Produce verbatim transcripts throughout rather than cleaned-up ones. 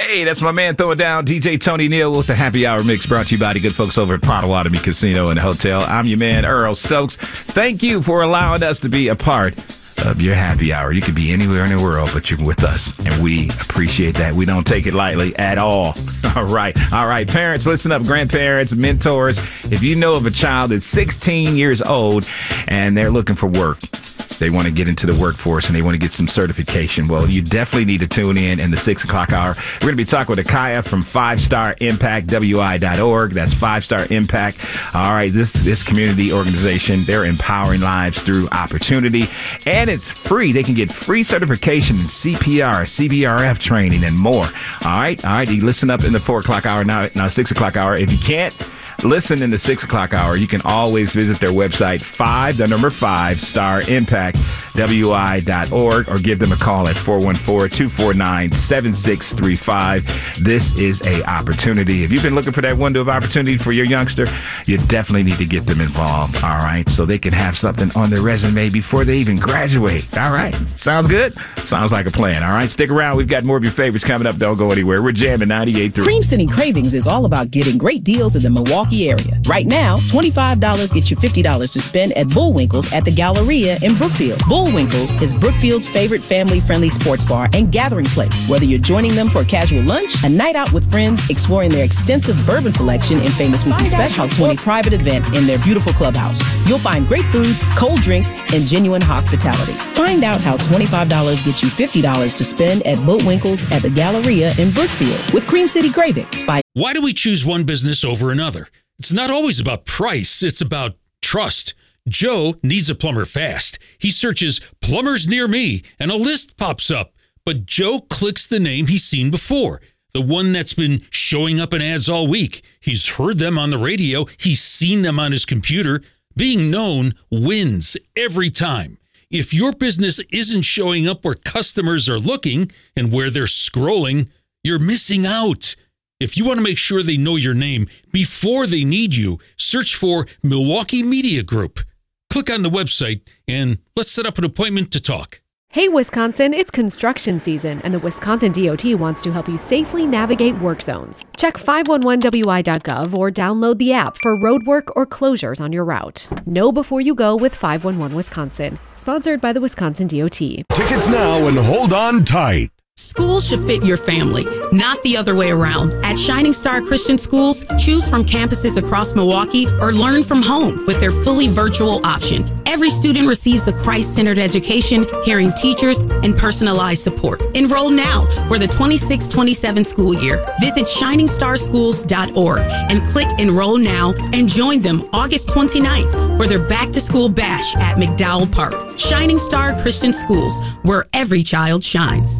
Hey, that's my man throwing down, D J Tony Neal with the Happy Hour Mix, brought to you by the good folks over at Potawatomi Casino and Hotel. I'm your man, Earl Stokes. Thank you for allowing us to be a part of your happy hour. You could be anywhere in the world, but you're with us, and we appreciate that. We don't take it lightly at all. All right. All right. Parents, listen up. Grandparents, mentors. If you know of a child that's sixteen years old and they're looking for work, they want to get into the workforce and they want to get some certification, well, you definitely need to tune in in the six o'clock hour. We're going to be talking with Akaya from Five Star Impact W I dot org. That's Five Star Impact. All right, this this community organization, they're empowering lives through opportunity, and it's free. They can get free certification in C P R, C B R F training, and more. All right, all right. You listen up in the four o'clock hour, now now six o'clock hour. If you can't listen in the six o'clock hour, you can always visit their website, five, the number five, star impact, W I dot org, or give them a call at four one four, two four nine, seven six three five. This is a opportunity. If you've been looking for that window of opportunity for your youngster, you definitely need to get them involved, all right, so they can have something on their resume before they even graduate. All right. Sounds good? Sounds like a plan. All right. Stick around. We've got more of your favorites coming up. Don't go anywhere. We're jamming ninety-eight point three. Cream City Cravings is all about getting great deals in the Milwaukee area. Right now, twenty-five dollars gets you fifty dollars to spend at Bullwinkle's at the Galleria in Brookfield. Bullwinkle's is Brookfield's favorite family-friendly sports bar and gathering place. Whether you're joining them for a casual lunch, a night out with friends, exploring their extensive bourbon selection and famous weekly special, or a private event in their beautiful clubhouse, you'll find great food, cold drinks, and genuine hospitality. Find out how twenty-five dollars gets you fifty dollars to spend at Bullwinkle's at the Galleria in Brookfield with Cream City Cravings. By Why do we choose one business over another? It's not always about price. It's about trust. Joe needs a plumber fast. He searches plumbers near me and a list pops up. But Joe clicks the name he's seen before, the one that's been showing up in ads all week. He's heard them on the radio. He's seen them on his computer. Being known wins every time. If your business isn't showing up where customers are looking and where they're scrolling, you're missing out. If you want to make sure they know your name before they need you, search for Milwaukee Media Group. Click on the website and let's set up an appointment to talk. Hey, Wisconsin, it's construction season, and the Wisconsin D O T wants to help you safely navigate work zones. Check five one one W I dot gov or download the app for roadwork or closures on your route. Know before you go with five one one Wisconsin. Sponsored by the Wisconsin D O T. Tickets now and hold on tight. School should fit your family, not the other way around. At Shining Star Christian Schools, choose from campuses across Milwaukee or learn from home with their fully virtual option. Every student receives a Christ-centered education, caring teachers, and personalized support. Enroll now for the twenty-six twenty-seven school year. Visit shining star schools dot org and click Enroll Now and join them August twenty-ninth for their back-to-school bash at McDowell Park. Shining Star Christian Schools, where every child shines.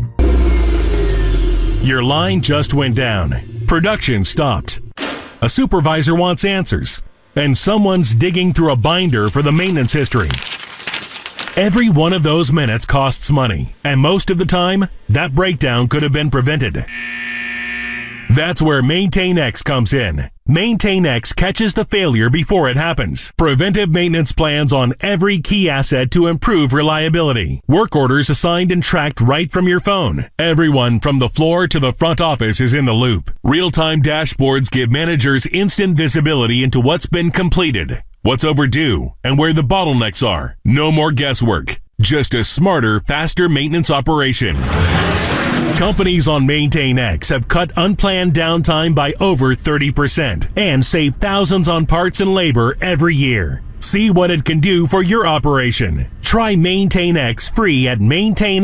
Your line just went down. Production stopped. A supervisor wants answers. And someone's digging through a binder for the maintenance history. Every one of those minutes costs money. And most of the time, that breakdown could have been prevented. That's where MaintainX comes in. MaintainX catches the failure before it happens. Preventive maintenance plans on every key asset to improve reliability. Work orders assigned and tracked right from your phone. Everyone from the floor to the front office is in the loop. Real-time dashboards give managers instant visibility into what's been completed, what's overdue, and where the bottlenecks are. No more guesswork. Just a smarter, faster maintenance operation. Companies on MaintainX have cut unplanned downtime by over thirty percent and save thousands on parts and labor every year. See what it can do for your operation. Try MaintainX free at maintain